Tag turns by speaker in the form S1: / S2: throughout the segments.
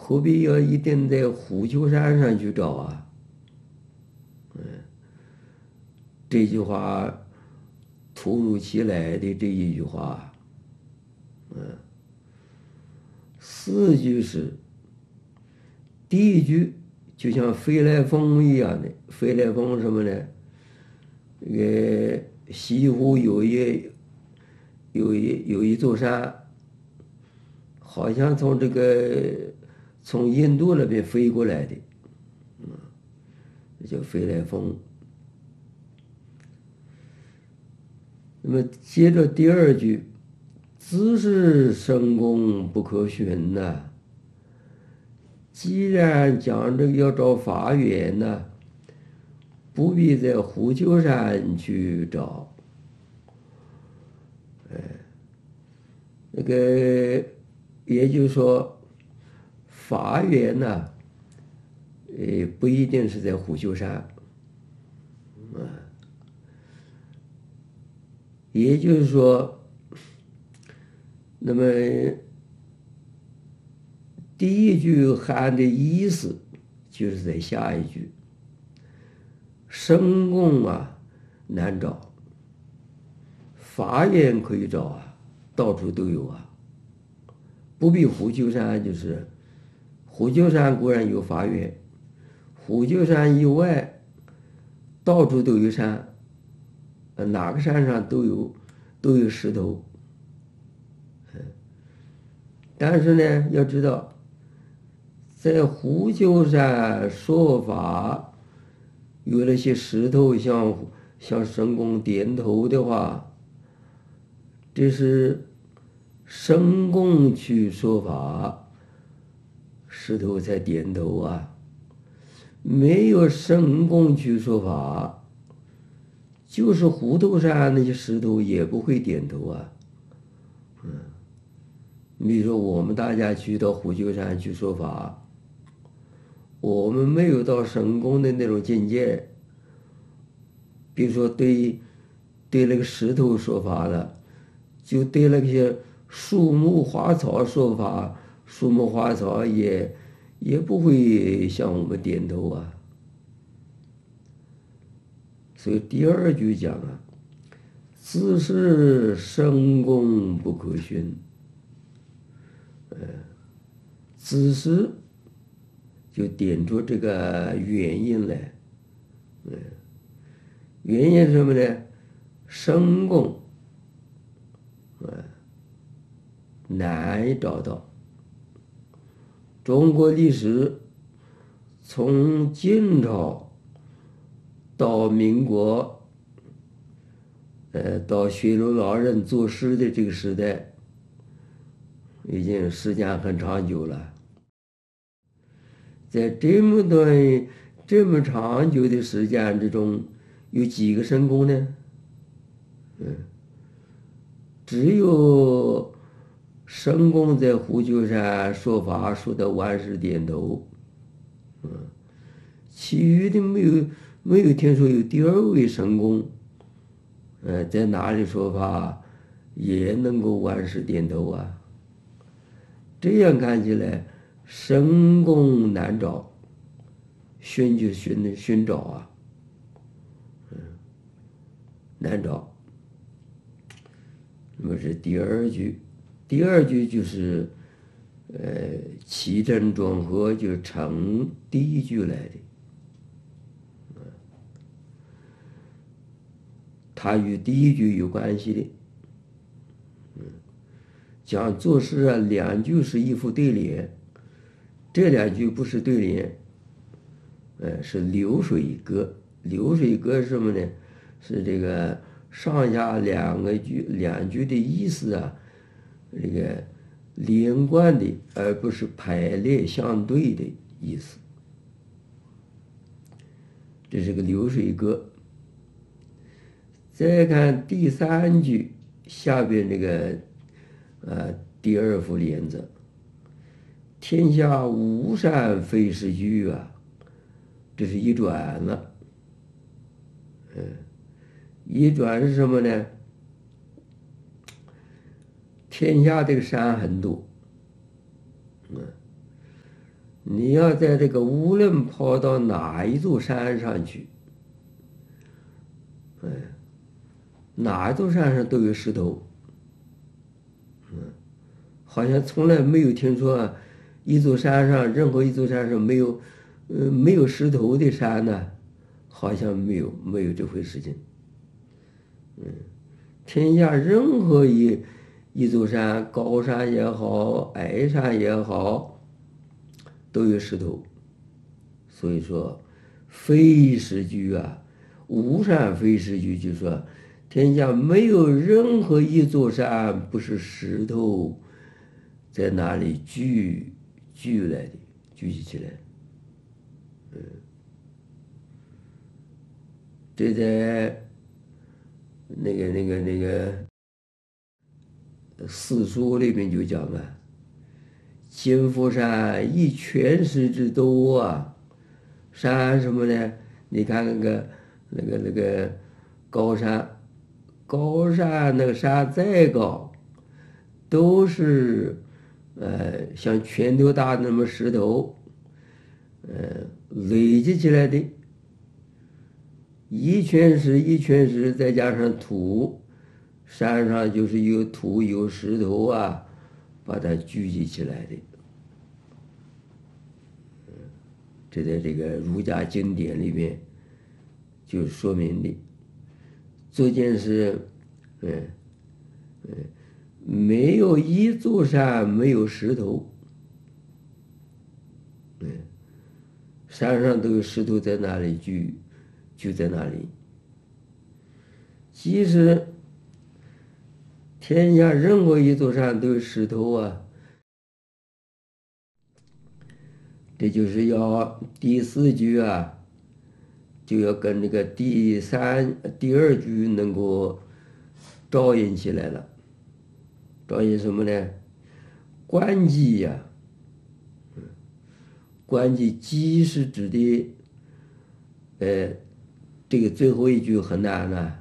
S1: 何必要一定在虎丘山上去找啊？这句话突如其来的这一句话，四句诗，第一句就像飞来峰一样的，飞来峰什么呢？这个西湖有一座山，好像从印度那边飞过来的，叫飞来峰。那么接着第二句，自是神功不可寻呐。既然讲这个要找法源呢，不必在虎丘山去找。那个也就是说，法源呢，不一定是在虎丘山，也就是说，那么第一句含的意思就是在下一句，神功啊难找，法源可以找啊，到处都有啊，不必虎丘山，就是虎丘山固然有法源，虎丘山以外到处都有山，哪个山上都有石头，但是呢，要知道，在虎丘山说法，有那些石头向神功点头的话，这是神功去说法，石头才点头啊。没有神功去说法，就是虎头山那些石头也不会点头啊。比如说我们大家去到虎丘山去说法，我们没有到神功的那种境界，比如说对那个石头说法了，就对那些树木花草说法，树木花草也不会向我们点头啊。所以第二句讲啊，自是神功不可寻。自是就点出这个原因来，原因是什么呢？神功难找到。中国历史从晋朝到民国，到雪龙老人作诗的这个时代，已经时间很长久了。在这么长久的时间之中，有几个神功呢？只有神功在虎丘山说法，说的万事点头。其余的没有听说有第二位神功，在哪里说法也能够万事点头啊。这样看起来，神功难找，寻找啊，难找。那么是第二句，第二句就是起承转合就承第一句来的，它与第一句有关系的。讲作诗啊，两句是一副对联，这两句不是对联，是流水歌。流水歌是什么呢？是这个上下两句的意思啊，这个连贯的，而不是排列相对的意思。这是个流水歌。再看第三句下边这个第二副联子，天下无山非是玉啊，这是一转了。一转是什么呢？天下这个山很多， 你要在这个无论跑到哪一座山上去，哪一座山上都有石头，好像从来没有听说一座山上任何一座山上没有石头的山呢，好像没有这回事情。天下任何一座山，高山也好，矮山也好，都有石头。所以说，非石居啊，无山非石居，就说天下没有任何一座山不是石头在那里聚来的，聚集起来。这在那个四书里面就讲了，金佛山一泉石之多啊。山什么呢？你看那个高山，那个山再高，都是像拳头大那么石头，累积起来的。一拳石再加上土，山上就是有土有石头啊，把它聚集起来的。这在这个儒家经典里面就说明的。这件事，没有一座山没有石头，山上都有石头在那里就在那里。即使天下任何一座山都有石头啊，这就是要第四句啊，就要跟那个第二句能够照应起来了。照应什么呢？观机呀，观机，机是指的，这个最后一句很难了。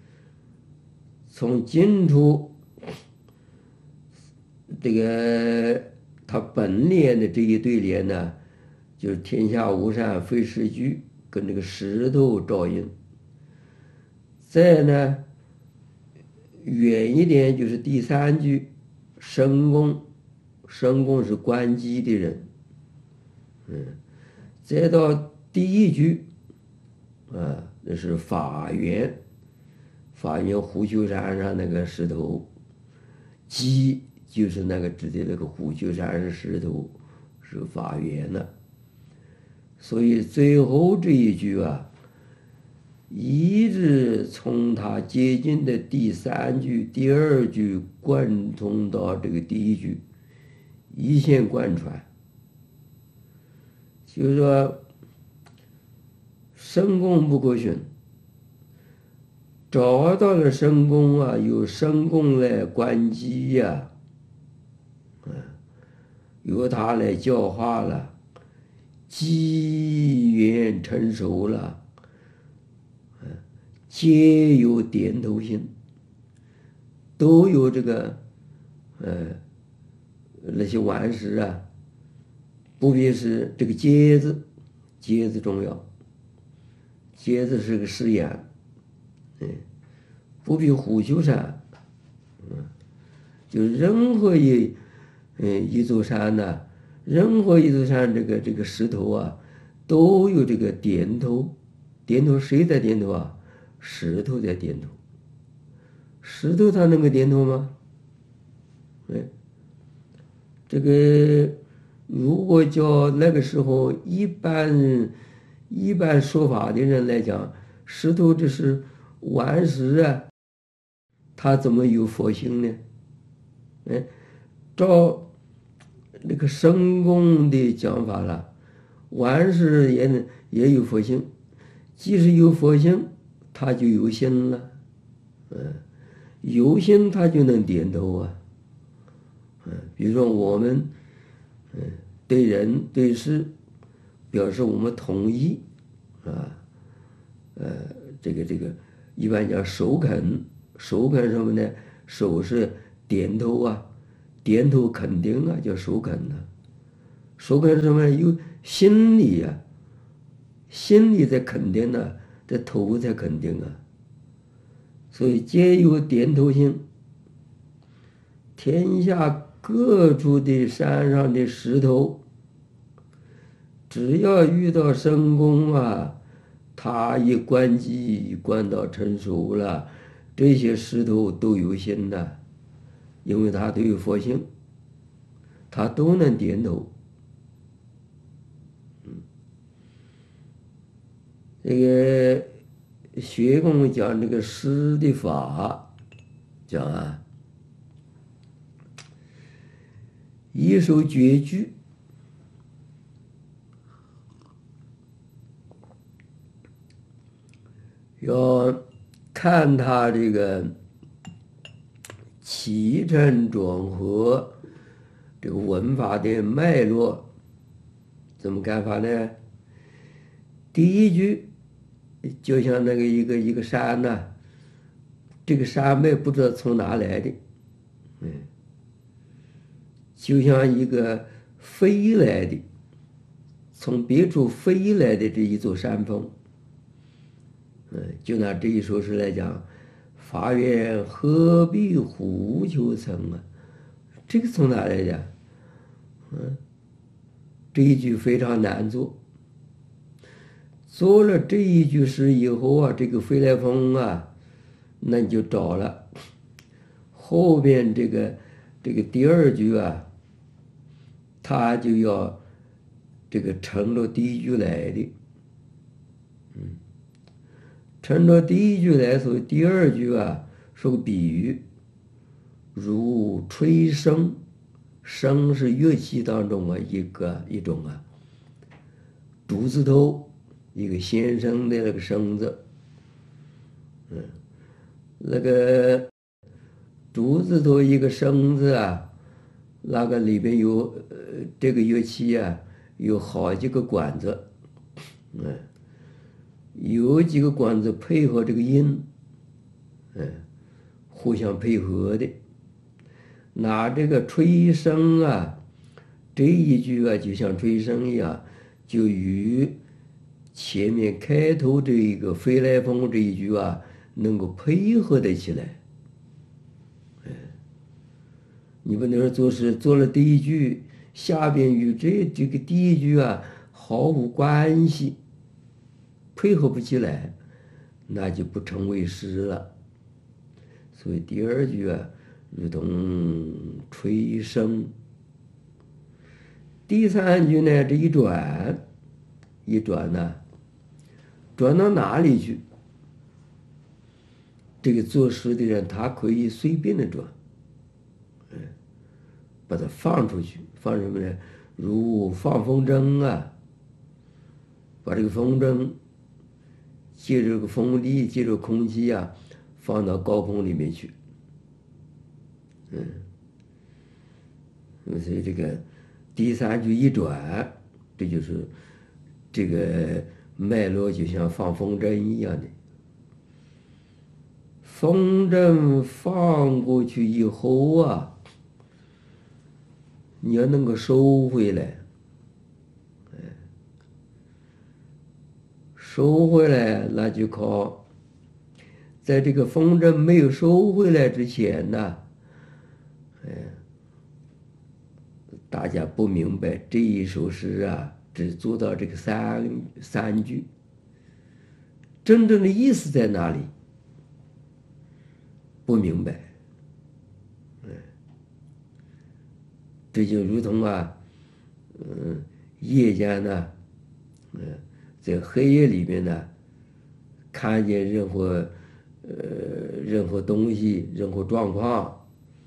S1: 从近处，这个他本联的这一对联呢，就是天下无山非石居，跟这个石头照应。再呢，远一点就是第三句，申公是观机的人，再到第一句，那是法源虎丘山上那个石头，机就是那个指的那个虎丘山是石头，是法源呢。所以最后这一句啊，一直从他接近的第三句、第二句贯通到这个第一句，一线贯穿。就是说，申公不可寻，找到了申公啊，由申公来观机呀，由他来教化了，机缘成熟了，皆有点头心，都有这个那些顽石啊，不必是这个阶字重要，阶字是个誓言，不比虎丘山，就任何一座山呢，任何一座山这个石头啊，都有这个点头，点头谁在点头啊？石头在点头，石头它能够点头吗？这个如果叫那个时候一般说法的人来讲，石头这是顽石啊，他怎么有佛性呢？照那个申公的讲法了，顽石也有佛性，即使有佛性，他就有心了，有心他就能点头啊。比如说我们，对人对事表示我们同意啊，这个一般叫首肯什么呢？首是点头啊，点头肯定啊，叫首肯呢。 说干什么？有心理呀、心理在肯定呢，这头才肯定啊。所以皆有点头性。天下各处的山上的石头，只要遇到神功啊，他一关机关到成熟了，这些石头都有心的，因为他都有佛性，他都能点头。这个学公讲这个诗的法，讲啊，一首绝句，要看他这个起承转合，这个文法的脉络，怎么看法呢？第一句就像那个一个山呐、这个山脉不知道从哪来的，就像一个飞来的，从别处飞来的这一座山峰。就拿这一首诗来讲，发愿何必虎丘层啊？这个从哪来的？这一句非常难做。做了这一句诗以后啊，这个飞来峰啊，那你就找了。后边这个第二句啊，它就要这个承着第一句来的。承着第一句来，所以第二句啊是个比喻，如吹笙，笙是乐器当中啊一种啊，竹字头一个先生的那个生字，那个竹字头一个生字啊，那个里边有这个乐器啊有好几个管子，有几个管子配合这个音，互相配合的。拿这个吹笙啊，这一句啊，就像吹笙一样，就与前面开头这一个飞来峰这一句啊，能够配合得起来。你不能说做了第一句，下边与这个第一句啊毫无关系，配合不起来，那就不成为诗了。所以第二句啊，如同吹笙。第三句呢，这一转呢，转到哪里去？这个作诗的人他可以随便的转，把它放出去，放什么呢？如放风筝啊，把这个风筝借着这个风力，借着空气啊，放到高空里面去。所以这个第三句一转，这就是这个脉络，就像放风筝一样的。风筝放过去以后啊，你要能够收回来，收回来那就靠，在这个风筝没有收回来之前呢，大家不明白这一首诗啊，只做到这个三句，真正的意思在哪里？不明白。这就如同啊，夜间呢，在黑夜里面呢，看见任何东西、任何状况，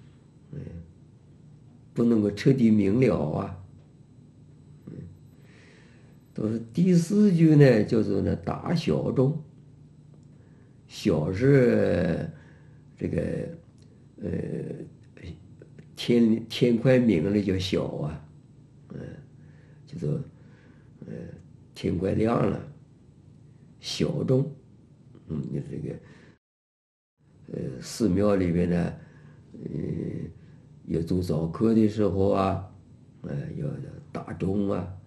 S1: 不能够彻底明了啊。都是第四句呢，叫做呢大小中，小是这个天快明了叫小啊，叫做天快亮了，小中，你这个寺庙里边呢，要做早课的时候啊，要大钟啊。